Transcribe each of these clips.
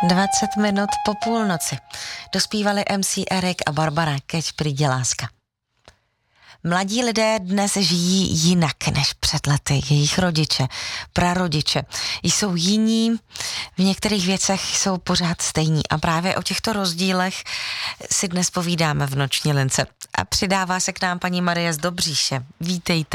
20 minut po půlnoci. Dospívali MC Erik a Barbara, keď príde láska. Mladí lidé dnes žijí jinak než před lety. Jejich rodiče, prarodiče jsou jiní, v některých věcech jsou pořád stejní. A právě o těchto rozdílech si dnes povídáme v Noční lince. A přidává se k nám paní Marie z Dobříše. Vítejte.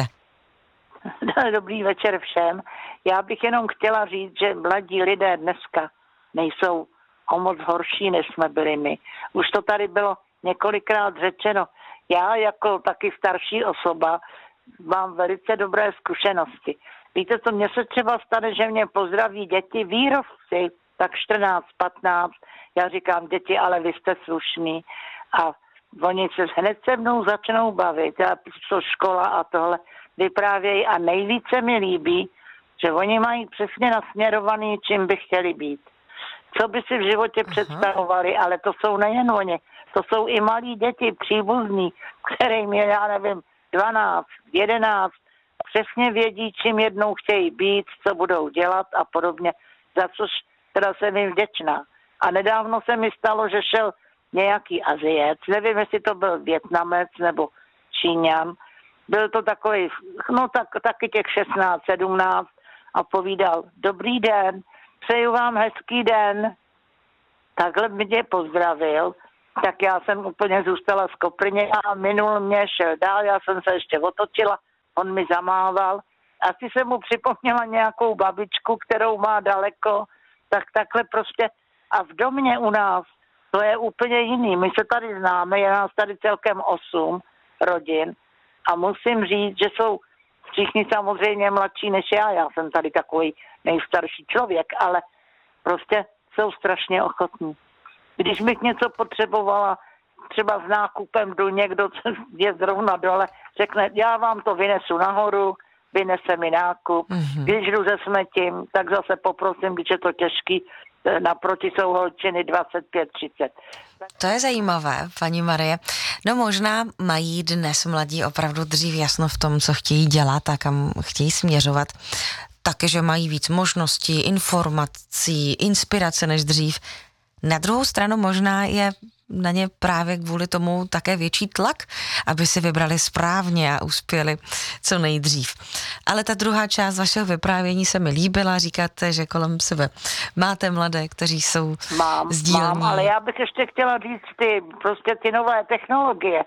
Dobrý večer všem. Já bych jenom chtěla říct, že mladí lidé dneska nejsou o moc horší, než jsme byli my. Už to tady bylo několikrát řečeno. Já jako taky starší osoba mám velice dobré zkušenosti. Víte co, mně se třeba stane, že mě pozdraví děti, výrobci, tak 14, 15. Já říkám, děti, ale vy jste slušný. A oni se hned se mnou začnou bavit. A co škola a tohle vyprávějí. A nejvíce mi líbí, že oni mají přesně nasměrovaný, čím by chtěli být. Co by si v životě představovali, ale to jsou nejen oni. To jsou i malí děti, příbuzní, kterým je, já nevím, 12, 11, přesně vědí, čím jednou chtějí být, co budou dělat a podobně, za což teda jsem jim vděčná. A nedávno se mi stalo, že šel nějaký Aziec, nevím, jestli to byl Vietnamec nebo Číňan, byl to takový, no taky těch 16, 17 a povídal, dobrý den, přeju vám hezký den. Takhle mě pozdravil, tak já jsem úplně zůstala z Koprně a minul mě, šel dál, já jsem se ještě otočila, on mi zamával. Asi jsem mu připomněla nějakou babičku, kterou má daleko, tak takhle prostě. A v domě u nás to je úplně jiný. My se tady známe, je nás tady celkem 8 rodin a musím říct, že jsou všichni samozřejmě mladší než já. Já jsem tady takový nejstarší člověk, ale prostě jsou strašně ochotní. Když bych něco potřebovala, třeba s nákupem jdu, někdo je zrovna dole, řekne, já vám to vynesu nahoru, vynese mi nákup. Když jdu se smetím, tak zase poprosím, když je to těžký, naproti jsou holčiny 25-30. To je zajímavé, paní Marie. No možná mají dnes mladí opravdu dřív jasno v tom, co chtějí dělat a kam chtějí směřovat. Taky, že mají víc možností, informací, inspirace než dřív. Na druhou stranu možná je na ně právě kvůli tomu také větší tlak, aby si vybrali správně a uspěli co nejdřív. Ale ta druhá část vašeho vyprávění se mi líbila, říkáte, že kolem sebe máte mladé, kteří jsou sdílní. Mám, ale já bych ještě chtěla říct ty nové technologie.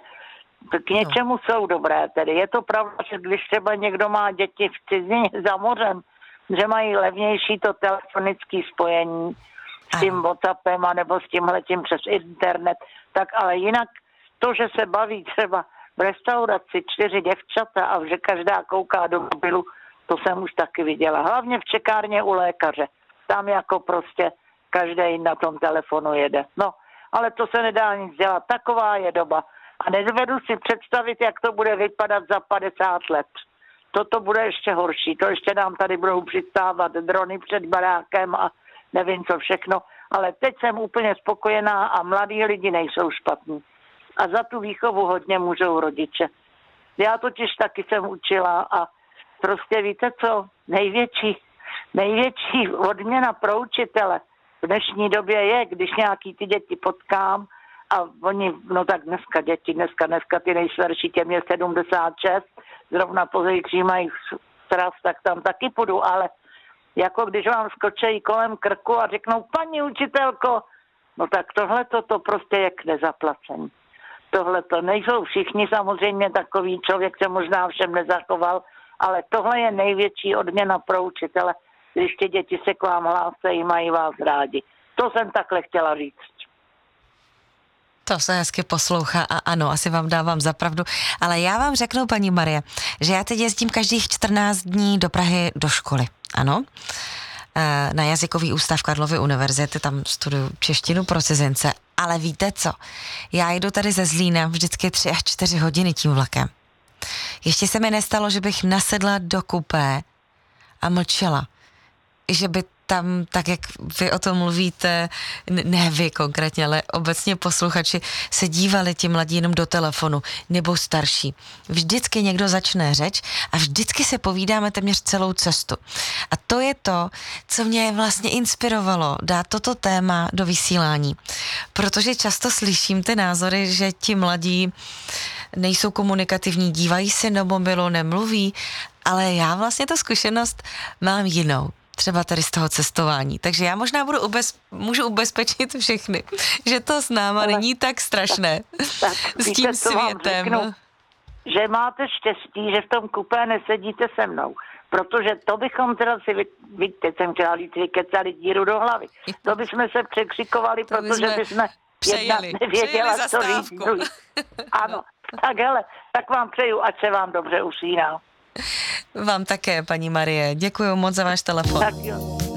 K něčemu jsou dobré tedy. Je to pravda, že když třeba někdo má děti v cizině za mořem, že mají levnější to telefonické spojení s tím WhatsAppem anebo s tímhletím přes internet, tak ale jinak to, že se baví třeba v restauraci 4 děvčata a že každá kouká do mobilu, to jsem už taky viděla. Hlavně v čekárně u lékaře. Tam jako prostě každý na tom telefonu jede. No, ale to se nedá nic dělat. Taková je doba. A nedovedu si představit, jak to bude vypadat za 50 let. Toto bude ještě horší. To ještě nám tady budou přistávat drony před barákem a nevím co všechno. Ale teď jsem úplně spokojená a mladí lidi nejsou špatní. A za tu výchovu hodně můžou rodiče. Já totiž taky jsem učila a prostě víte co? Největší odměna pro učitele v dnešní době je, když nějaký ty děti potkám a oni, no tak dneska ty nejstarší, těm je 76, zrovna pozítří mají sraz, tak tam taky půjdu, ale jako když vám skočejí kolem krku a řeknou, paní učitelko, no tak tohle to prostě je k nezaplacení. Tohle to nejsou všichni samozřejmě takový, člověk se možná všem nezachoval, ale tohle je největší odměna pro učitele, když ty děti se k vám hlásejí, mají vás rádi. To jsem takhle chtěla říct. To se hezky poslouchá a ano, asi vám dávám za pravdu, ale já vám řeknu, paní Marie, že já teď jezdím každých 14 dní do Prahy do školy, ano, na jazykový ústav Karlovy univerzity, tam studuju češtinu pro cizince, ale víte co, já jdu tady ze Zlína vždycky 3 až 4 hodiny tím vlakem. Ještě se mi nestalo, že bych nasedla do kupé a mlčela, že by tam, tak jak vy o tom mluvíte, ne vy konkrétně, ale obecně posluchači se dívali ti mladí jenom do telefonu, nebo starší. Vždycky někdo začne řeč a vždycky se povídáme téměř celou cestu. A to je to, co mě vlastně inspirovalo dát toto téma do vysílání. Protože často slyším ty názory, že ti mladí nejsou komunikativní, dívají se do mobilu, nemluví, ale já vlastně tu zkušenost mám jinou. Třeba tady z toho cestování. Takže já možná můžu ubezpečit všechny, že to s náma není tak strašné tak s tím světem. Řeknu, že máte štěstí, že v tom kupé nesedíte se mnou. Protože to bychom teda si, teď jsem chtěla říct, vykecali díru do hlavy. To bychom se překřikovali, protože bychom jedna nevěděla, co říct. Ano, tak hele, tak vám přeju, ať se vám dobře usíná. Vám také, paní Marie. Děkuji moc za váš telefon. Tak jo.